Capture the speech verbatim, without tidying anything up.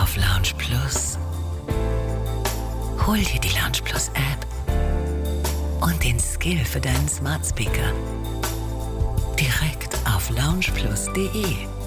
auf Lounge Plus. Hol dir die Lounge Plus App und den Skill für deinen Smart Speaker direkt auf lounge plus punkt de.